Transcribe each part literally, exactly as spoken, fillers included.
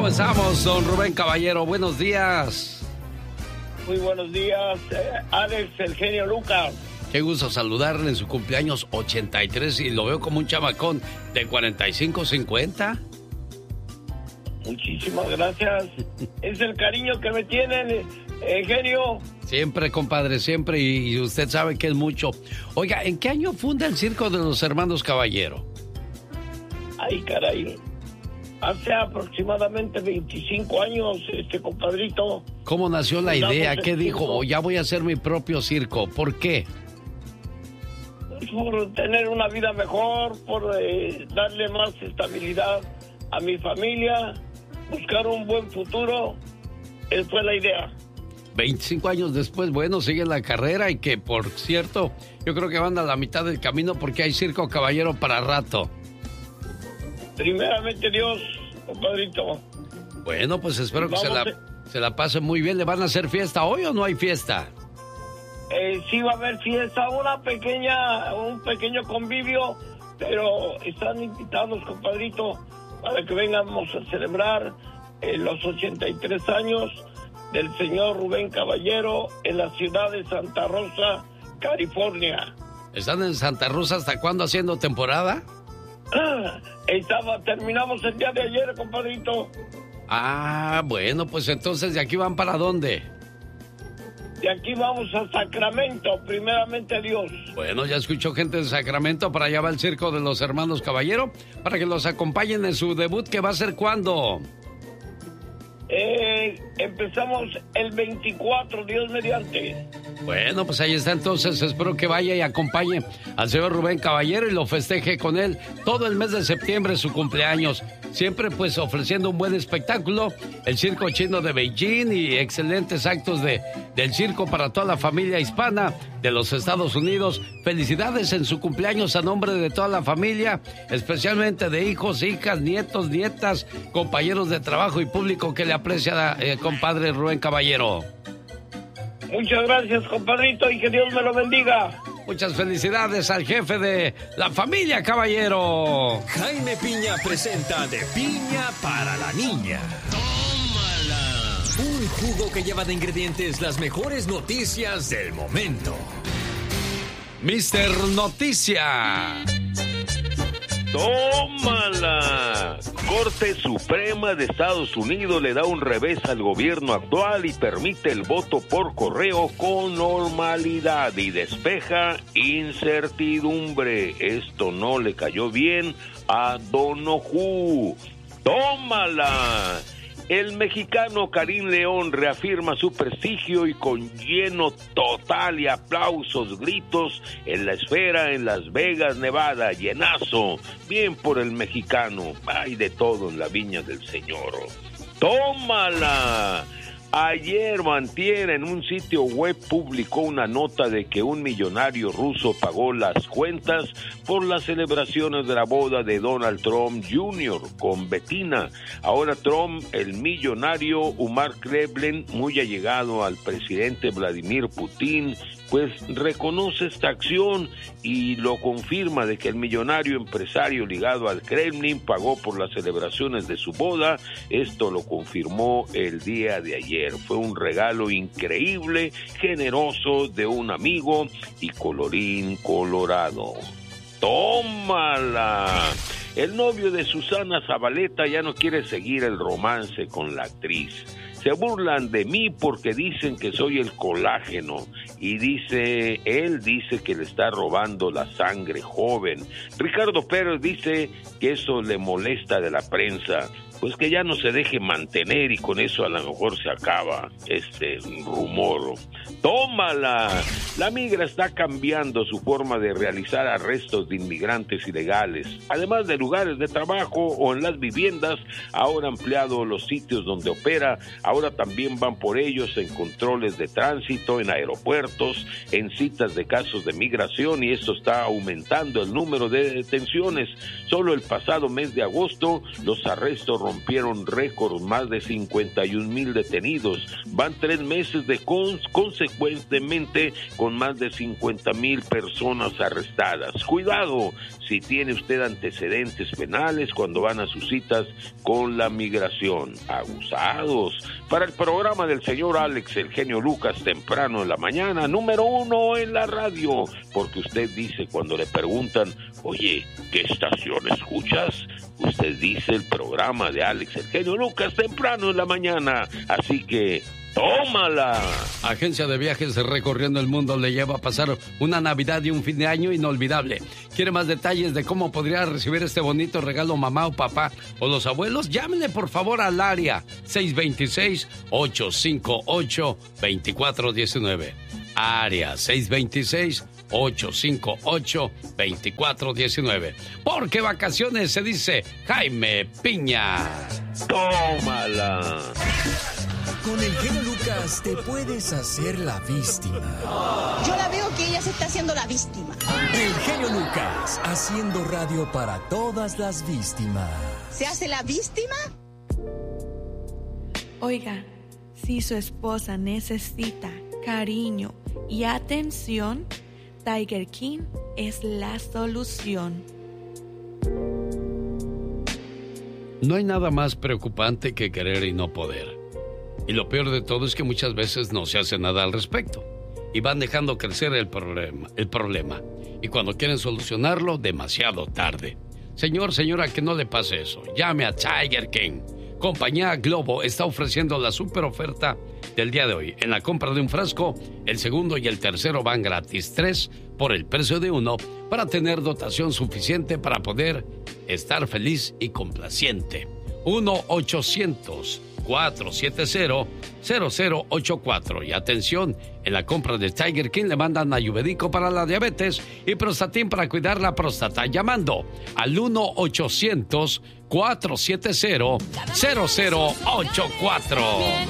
¿Cómo estamos, don Rubén Caballero? Buenos días. Muy buenos días, eh, Alex, el genio Lucas. Qué gusto saludarle en su cumpleaños ochenta y tres y lo veo como un chamacón de cuarenta y cinco, cincuenta. Muchísimas gracias. Es el cariño que me tienen, eh, genio. Siempre, compadre, siempre, y, y usted sabe que es mucho. Oiga, ¿en qué año funda el Circo de los Hermanos Caballero? Ay, caray. Hace aproximadamente veinticinco años, este compadrito. ¿Cómo nació la idea? ¿Qué dijo? Oh, ya voy a hacer mi propio circo. ¿Por qué? Por tener una vida mejor, por eh, darle más estabilidad a mi familia, buscar un buen futuro. Esa fue la idea. veinticinco años después, bueno, sigue la carrera y que, por cierto, yo creo que van a la mitad del camino porque hay Circo Caballero para rato. Primeramente Dios, compadrito. Bueno, pues espero que se la, a... se la pase muy bien. ¿Le van a hacer fiesta hoy o no hay fiesta? Eh, sí va a haber fiesta, una pequeña, un pequeño convivio, pero están invitados, compadrito, para que vengamos a celebrar eh, los ochenta y tres años del señor Rubén Caballero en la ciudad de Santa Rosa, California. ¿Están en Santa Rosa hasta cuándo haciendo temporada? Ah, estaba, terminamos el día de ayer, compadrito. Ah, bueno, pues entonces ¿de aquí van para dónde? De aquí vamos a Sacramento, primeramente Dios. Bueno, ya escuchó gente de Sacramento, para allá va el Circo de los Hermanos Caballero, para que los acompañen en su debut, que va a ser ¿cuándo? Eh, empezamos el veinticuatro, Dios mediante. Bueno, pues ahí está entonces, espero que vaya y acompañe al señor Rubén Caballero y lo festeje con él todo el mes de septiembre, su cumpleaños. Siempre pues ofreciendo un buen espectáculo, el Circo Chino de Beijing y excelentes actos de, del circo para toda la familia hispana de los Estados Unidos. Felicidades en su cumpleaños a nombre de toda la familia, especialmente de hijos, hijas, nietos, nietas, compañeros de trabajo y público que le aprecia, eh, compadre Rubén Caballero. Muchas gracias, compadrito, y que Dios me lo bendiga. Muchas felicidades al jefe de la familia Caballero. Jaime Piña presenta De Piña para la Niña. ¡Tómala! Un jugo que lleva de ingredientes las mejores noticias del momento. mister Noticia. ¡Tómala! Corte Suprema de Estados Unidos le da un revés al gobierno actual y permite el voto por correo con normalidad y despeja incertidumbre. Esto no le cayó bien a Donoghue. ¡Tómala! El mexicano Karim León reafirma su prestigio y con lleno total y aplausos, gritos en la esfera en Las Vegas, Nevada, llenazo, bien por el mexicano, hay de todo en la viña del Señor. ¡Tómala! Ayer Mantiera en un sitio web publicó una nota de que un millonario ruso pagó las cuentas por las celebraciones de la boda de Donald Trump junior con Bettina. Ahora Trump, el millonario Umar Kremlin, muy allegado al presidente Vladimir Putin, pues reconoce esta acción y lo confirma de que el millonario empresario ligado al Kremlin pagó por las celebraciones de su boda. Esto lo confirmó el día de ayer. Fue un regalo increíble, generoso de un amigo y colorín colorado. ¡Tómala! El novio de Susana Zabaleta ya no quiere seguir el romance con la actriz. Se burlan de mí porque dicen que soy el colágeno y dice, él dice que le está robando la sangre joven. Ricardo Pérez dice que eso le molesta de la prensa. Pues que ya no se deje mantener y con eso a lo mejor se acaba este rumor. ¡Tómala! La migra está cambiando su forma de realizar arrestos de inmigrantes ilegales. Además de lugares de trabajo o en las viviendas, ahora ha ampliado los sitios donde opera. Ahora también van por ellos en controles de tránsito, en aeropuertos, en citas de casos de migración, y esto está aumentando el número de detenciones. Solo el pasado mes de agosto, los arrestos rompieron récord, más de cincuenta y un mil detenidos. Van tres meses de cons consecuentemente con más de cincuenta mil personas arrestadas. Cuidado si tiene usted antecedentes penales cuando van a sus citas con la migración. Abusados. Para el programa del señor Alex, el genio Lucas, temprano en la mañana, número uno en la radio, porque usted dice cuando le preguntan, oye, ¿qué estación escuchas? Usted dice el programa de Alex, el genio Lucas, temprano en la mañana. Así que tómala. Agencia de Viajes Recorriendo el Mundo le lleva a pasar una Navidad y un fin de año inolvidable. ¿Quiere más detalles de cómo podría recibir este bonito regalo mamá o papá o los abuelos? Llámenle por favor al área seis dos seis, ocho cinco ocho, dos cuatro uno nueve. Área seis dos seis, ocho cinco ocho, dos cuatro uno nueve. Porque vacaciones se dice Jaime Piña. Tómala. Con el genio Lucas te puedes hacer la víctima. Yo la veo que ella se está haciendo la víctima. El genio Lucas, haciendo radio para todas las víctimas. ¿Se hace la víctima? Oiga, si su esposa necesita cariño y atención, Tiger King es la solución. No hay nada más preocupante que querer y no poder. Y lo peor de todo es que muchas veces no se hace nada al respecto. Y van dejando crecer el problema, el problema. Y cuando quieren solucionarlo, demasiado tarde. Señor, señora, que no le pase eso. Llame a Tiger King. Compañía Globo está ofreciendo la super oferta del día de hoy. En la compra de un frasco, el segundo y el tercero van gratis. Tres por el precio de uno, para tener dotación suficiente para poder estar feliz y complaciente. uno ochocientos, cuatro siete cero, cero cero ocho cuatro. Y atención, en la compra de Tiger King le mandan ayurvédico para la diabetes y Prostatin para cuidar la próstata, llamando al uno ochocientos, cuatro siete cero, cero cero ocho cuatro.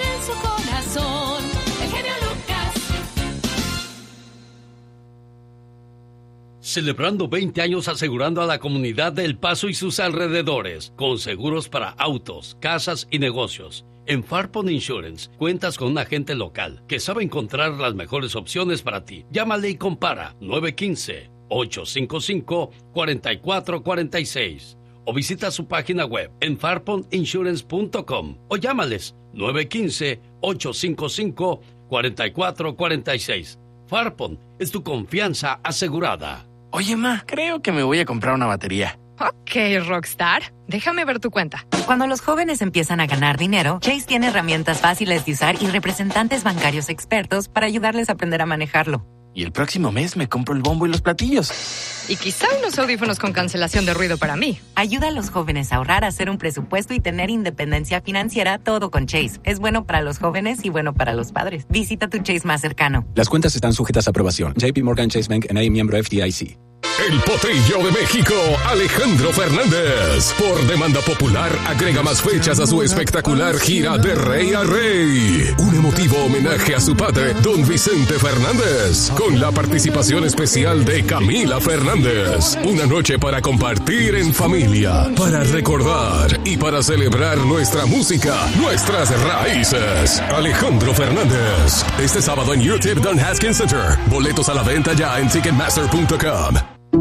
Celebrando veinte años asegurando a la comunidad de El Paso y sus alrededores, con seguros para autos, casas y negocios. En Farpon Insurance cuentas con un agente local que sabe encontrar las mejores opciones para ti. Llámale y compara nueve uno cinco, ocho cinco cinco, cuatro cuatro cuatro seis o visita su página web en farpon insurance punto com o llámales nueve uno cinco, ocho cinco cinco, cuatro cuatro cuatro seis. Farpon es tu confianza asegurada. Oye, ma, creo que me voy a comprar una batería. Ok, Rockstar. Déjame ver tu cuenta. Cuando los jóvenes empiezan a ganar dinero, Chase tiene herramientas fáciles de usar y representantes bancarios expertos para ayudarles a aprender a manejarlo. Y el próximo mes me compro el bombo y los platillos. Y quizá unos audífonos con cancelación de ruido para mí. Ayuda a los jóvenes a ahorrar, a hacer un presupuesto y tener independencia financiera, todo con Chase. Es bueno para los jóvenes y bueno para los padres. Visita tu Chase más cercano. Las cuentas están sujetas a aprobación. J P Morgan Chase Bank N A, miembro F D I C. El Potrillo de México, Alejandro Fernández. Por demanda popular, agrega más fechas a su espectacular gira de rey a rey. Un emotivo homenaje a su padre, don Vicente Fernández, con la participación especial de Camila Fernández. Una noche para compartir en familia, para recordar y para celebrar nuestra música, nuestras raíces. Alejandro Fernández. Este sábado en U T I P Don Haskins Center. Boletos a la venta ya en ticketmaster punto com.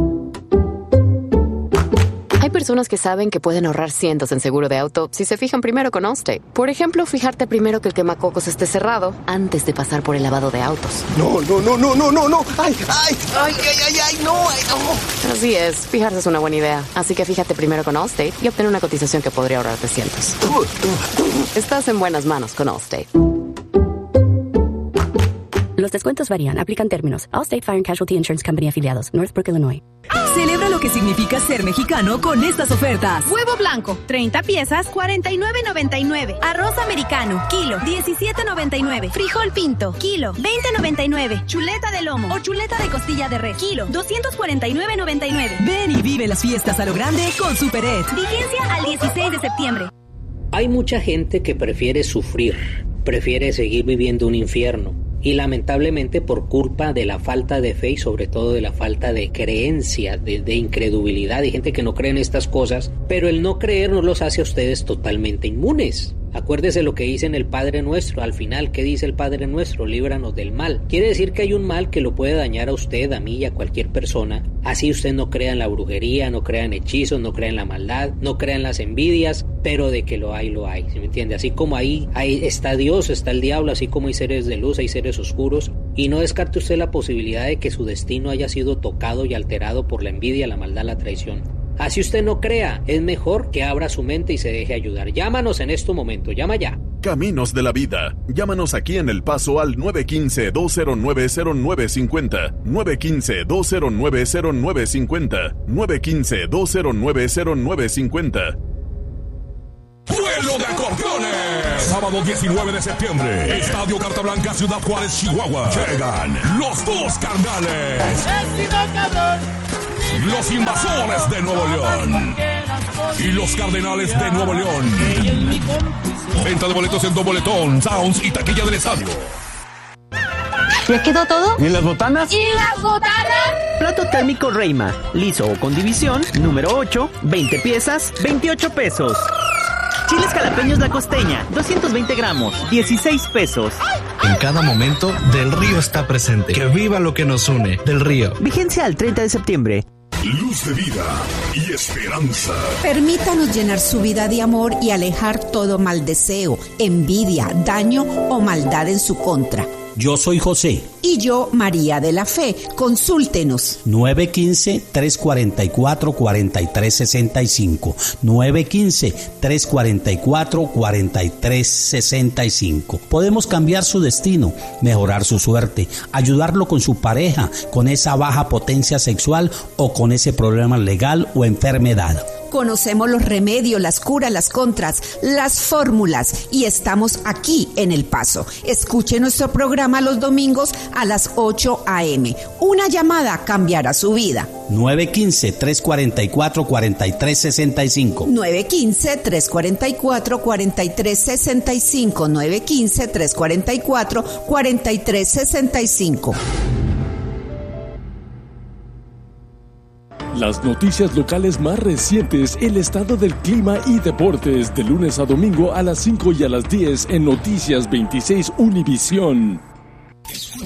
Hay personas que saben que pueden ahorrar cientos en seguro de auto si se fijan primero con Allstate. Por ejemplo, fijarte primero que el quemacocos esté cerrado antes de pasar por el lavado de autos. No, no, no, no, no, no, no. Ay, ay, ay, ay, ay, ay, no, ay, no. Así es, fijarse es una buena idea. Así que fíjate primero con Allstate y obtén una cotización que podría ahorrarte cientos. Estás en buenas manos con Allstate. Los descuentos varían. Aplican términos. Allstate Fire and Casualty Insurance Company afiliados. Northbrook, Illinois. Celebra lo que significa ser mexicano con estas ofertas. Huevo blanco, treinta piezas, cuarenta y nueve noventa y nueve. Arroz americano, kilo, diecisiete noventa y nueve. Frijol pinto, kilo, veinte noventa y nueve. Chuleta de lomo o chuleta de costilla de res, kilo, doscientos cuarenta y nueve noventa y nueve. Ven y vive las fiestas a lo grande con Super Ed. Vigencia al dieciséis de septiembre. Hay mucha gente que prefiere sufrir, prefiere seguir viviendo un infierno y lamentablemente por culpa de la falta de fe y sobre todo de la falta de creencia, de, de incredulidad, hay gente que no cree en estas cosas, pero el no creer no los hace a ustedes totalmente inmunes. Acuérdese lo que dice en el Padre Nuestro, al final, ¿qué dice el Padre Nuestro? Líbranos del mal. Quiere decir que hay un mal que lo puede dañar a usted, a mí y a cualquier persona. Así usted no crea en la brujería, no crea en hechizos, no crea en la maldad, no crea en las envidias, pero de que lo hay, lo hay, ¿sí me entiende? Así como ahí, ahí está Dios, está el diablo, así como hay seres de luz, hay seres oscuros, y no descarte usted la posibilidad de que su destino haya sido tocado y alterado por la envidia, la maldad, la traición. Así usted no crea, es mejor que abra su mente y se deje ayudar. Llámanos en este momento, llama ya. Caminos de la Vida. Llámanos aquí en El Paso al nueve uno cinco, dos cero nueve, cero nueve cinco cero, nueve uno cinco, dos cero nueve, cero nueve cinco cero, nueve uno cinco, dos cero nueve, cero nueve cinco cero. ¡Duelo de acordeones! Sábado diecinueve de septiembre, Estadio Carta Blanca, Ciudad Juárez, Chihuahua. Llegan los dos carnales. Los Invasores de Nuevo León y los Cardenales de Nuevo León. Venta de boletos en Doboletón, Sounds y taquilla del estadio. ¿Ya quedó todo? ¿Y las botanas? ¿Y las botanas? Plato térmico Reima, liso o con división, número ocho, veinte piezas, veintiocho pesos. Chiles jalapeños La Costeña, doscientos veinte gramos, dieciséis pesos. En cada momento, Del Río está presente. Que viva lo que nos une. Del Río. Vigencia al treinta de septiembre. Luz de vida y esperanza. Permítanos llenar su vida de amor y alejar todo mal deseo, envidia, daño o maldad en su contra. Yo soy José. Y yo, María de la Fe. Consúltenos. nueve uno cinco, tres cuatro cuatro, cuatro tres seis cinco. nueve uno cinco, tres cuatro cuatro, cuatro tres seis cinco. Podemos cambiar su destino, mejorar su suerte, ayudarlo con su pareja, con esa baja potencia sexual o con ese problema legal o enfermedad. Conocemos los remedios, las curas, las contras, las fórmulas y estamos aquí en El Paso. Escuche nuestro programa los domingos a las ocho a.m. Una llamada cambiará su vida. nueve uno cinco, tres cuatro cuatro, cuatro tres seis cinco. nueve uno cinco, tres cuatro cuatro, cuatro tres seis cinco. nueve uno cinco, tres cuatro cuatro, cuatro tres seis cinco. Las noticias locales más recientes, el estado del clima y deportes, de lunes a domingo a las cinco y a las diez en Noticias veintiséis Univisión.